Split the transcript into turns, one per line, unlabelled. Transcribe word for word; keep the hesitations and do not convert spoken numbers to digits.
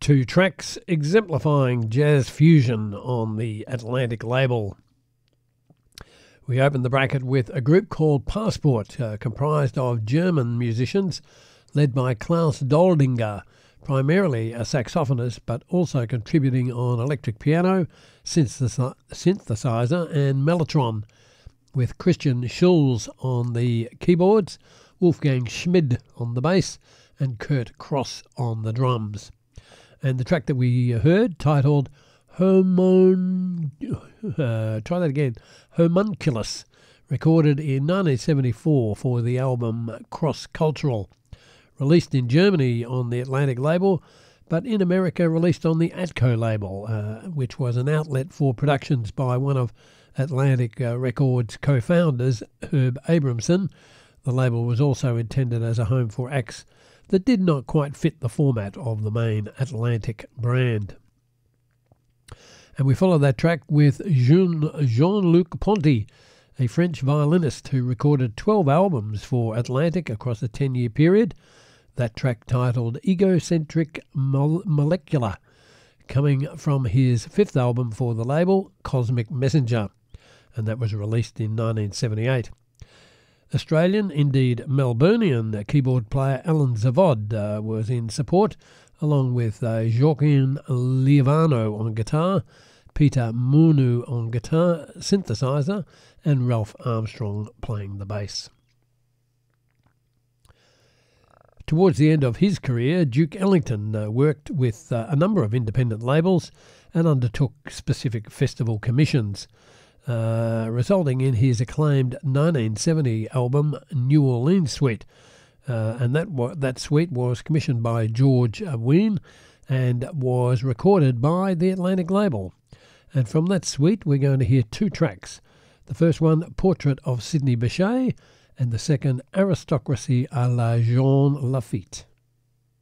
Two tracks exemplifying jazz fusion on the Atlantic label. We opened the bracket with a group called Passport, uh, comprised of German musicians led by Klaus Doldinger, primarily a saxophonist but also contributing on electric piano, synthesi- synthesizer and mellotron, with Christian Schulz on the keyboards, Wolfgang Schmid on the bass and Kurt Cross on the drums. And the track that we heard, titled Homon, uh, try that again, Homunculus, recorded in nineteen seventy-four for the album Cross Cultural, released in Germany on the Atlantic label, but in America released on the Atco label, uh, which was an outlet for productions by one of Atlantic uh, Records co-founders, Herb Abramson. The label was also intended as a home for acts that did not quite fit the format of the main Atlantic brand. And we follow that track with Jean, Jean-Luc Ponty, a French violinist who recorded twelve albums for Atlantic across a ten-year period. That track titled Egocentric Molecular, coming from his fifth album for the label, Cosmic Messenger, and that was released in nineteen seventy-eight. Australian, indeed Melburnian, keyboard player Alan Zavod uh, was in support, along with uh, Joaquin Liavano on guitar, Peter Munu on guitar, synthesizer, and Ralph Armstrong playing the bass. Towards the end of his career, Duke Ellington uh, worked with uh, a number of independent labels and undertook specific festival commissions, Uh, resulting in his acclaimed nineteen seventy album New Orleans Suite, uh, and that wa- that suite was commissioned by George Wein and was recorded by the Atlantic label. And from that suite we're going to hear two tracks. The first one, Portrait of Sidney Bechet, and the second, Aristocracy à la Jean Lafitte.